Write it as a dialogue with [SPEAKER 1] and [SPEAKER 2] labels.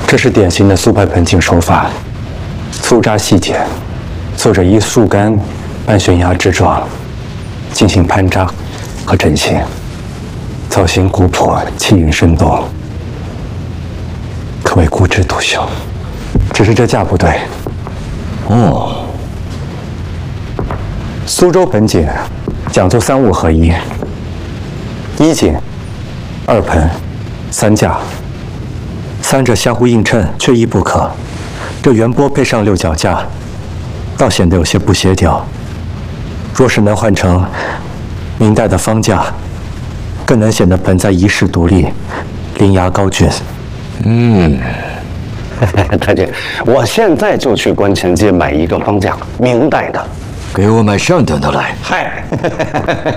[SPEAKER 1] 这是典型的苏派盆景手法，粗扎细剪，做着以树干半悬崖之状进行攀扎和整形，造型古朴，气韵生动，可谓孤枝独秀。只是这架不对。
[SPEAKER 2] 哦，
[SPEAKER 1] 苏州盆景讲究3物合一，一景、二盆、三架，三者相互映衬，缺一不可。这圆钵配上6脚架，倒显得有些不协调。若是能换成明代的方架，更能显得盆栽遗世独立，伶牙高峻。
[SPEAKER 3] 太监，我现在就去观前街买一个方架，明代的。
[SPEAKER 2] 给我买上等的来。
[SPEAKER 3] 嗨，